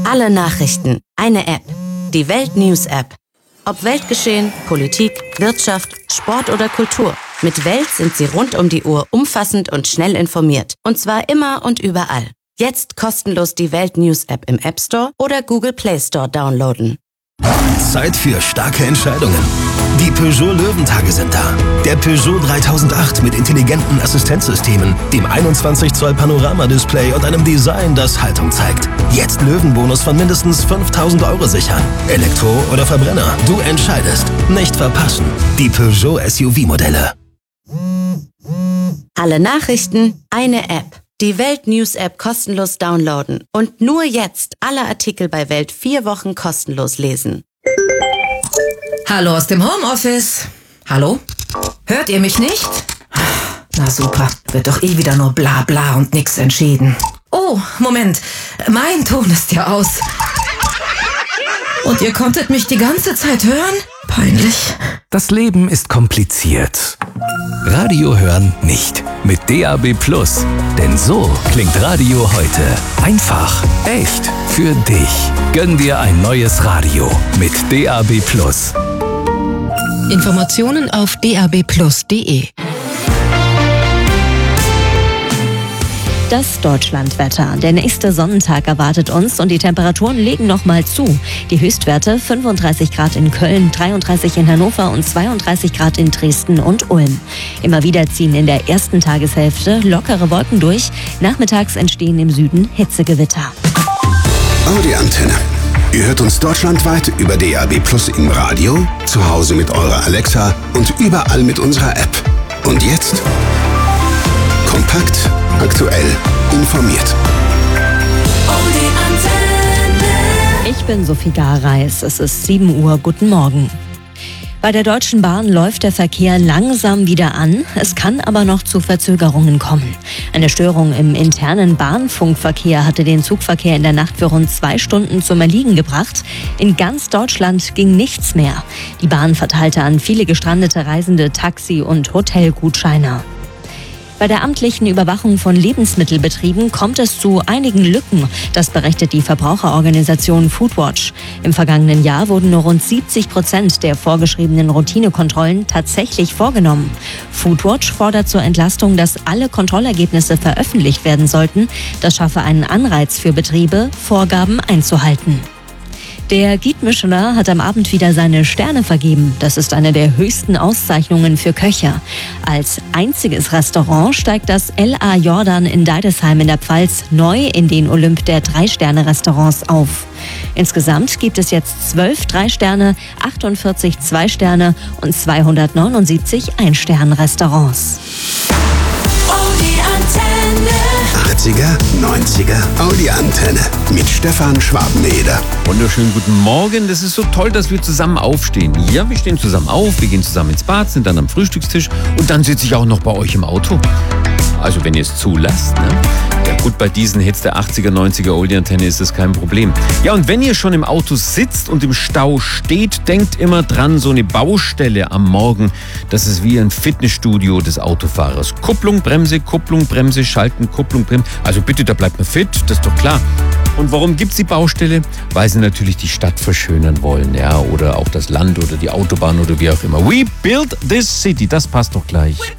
Alle Nachrichten, eine App. Die Welt News App. Ob Weltgeschehen, Politik, Wirtschaft, Sport oder Kultur. Mit Welt sind Sie rund um die Uhr umfassend und schnell informiert. Und zwar immer und überall. Jetzt kostenlos die Welt News App im App Store oder Google Play Store downloaden. Zeit für starke Entscheidungen. Die Peugeot Löwentage sind da. Der Peugeot 3008 mit intelligenten Assistenzsystemen, dem 21 Zoll Panoramadisplay und einem Design, das Haltung zeigt. Jetzt Löwenbonus von mindestens 5.000 € sichern. Elektro oder Verbrenner, du entscheidest. Nicht verpassen. Die Peugeot SUV-Modelle. Alle Nachrichten, eine App. Die Welt News App kostenlos downloaden. Und nur jetzt alle Artikel bei Welt 4 Wochen kostenlos lesen. Hallo aus dem Homeoffice. Hallo? Hört ihr mich nicht? Na super, wird doch eh wieder nur bla bla und nix entschieden. Oh, Moment, mein Ton ist ja aus. Und ihr konntet mich die ganze Zeit hören? Peinlich. Das Leben ist kompliziert. Radio hören nicht. Mit DAB+. Denn so klingt Radio heute. Einfach, echt, für dich. Gönn dir ein neues Radio mit DAB+. Informationen auf dabplus.de. Das Deutschlandwetter. Der nächste Sonnentag erwartet uns und die Temperaturen legen nochmal zu. Die Höchstwerte 35 Grad in Köln, 33 in Hannover und 32 Grad in Dresden und Ulm. Immer wieder ziehen in der ersten Tageshälfte lockere Wolken durch. Nachmittags entstehen im Süden Hitzegewitter. Audi-Antenne. Ihr hört uns deutschlandweit über DAB+ im Radio, zu Hause mit eurer Alexa und überall mit unserer App. Und jetzt kompakt, aktuell, informiert. Ich bin Sophie Gareis. Es ist 7 Uhr. Guten Morgen. Bei der Deutschen Bahn läuft der Verkehr langsam wieder an. Es kann aber noch zu Verzögerungen kommen. Eine Störung im internen Bahnfunkverkehr hatte den Zugverkehr in der Nacht für rund 2 Stunden zum Erliegen gebracht. In ganz Deutschland ging nichts mehr. Die Bahn verteilte an viele gestrandete Reisende Taxi- und Hotelgutscheine. Bei der amtlichen Überwachung von Lebensmittelbetrieben kommt es zu einigen Lücken. Das berichtet die Verbraucherorganisation Foodwatch. Im vergangenen Jahr wurden nur rund 70% der vorgeschriebenen Routinekontrollen tatsächlich vorgenommen. Foodwatch fordert zur Entlastung, dass alle Kontrollergebnisse veröffentlicht werden sollten. Das schaffe einen Anreiz für Betriebe, Vorgaben einzuhalten. Der Guide Michelin hat am Abend wieder seine Sterne vergeben. Das ist eine der höchsten Auszeichnungen für Köche. Als einziges Restaurant steigt das L.A. Jordan in Deidesheim in der Pfalz neu in den Olymp der 3-Sterne-Restaurants auf. Insgesamt gibt es jetzt 12 3-Sterne, 48 2-Sterne und 279 1-Sterne-Restaurants. 80er, 90er, Audi-Antenne mit Stefan Schwabeneder. Wunderschönen guten Morgen. Das ist so toll, dass wir zusammen aufstehen. Ja, wir stehen zusammen auf, wir gehen zusammen ins Bad, sind dann am Frühstückstisch und dann sitze ich auch noch bei euch im Auto. Also wenn ihr es zulasst, ne? Ja gut, bei diesen Hits der 80er, 90er Oldie-Antenne ist das kein Problem. Ja, und wenn ihr schon im Auto sitzt und im Stau steht, denkt immer dran, so eine Baustelle am Morgen, das ist wie ein Fitnessstudio des Autofahrers. Kupplung, Bremse, schalten, Kupplung, Bremse. Also bitte, da bleibt man fit, das ist doch klar. Und warum gibt's die Baustelle? Weil sie natürlich die Stadt verschönern wollen, ja, oder auch das Land oder die Autobahn oder wie auch immer. We build this city, das passt doch gleich.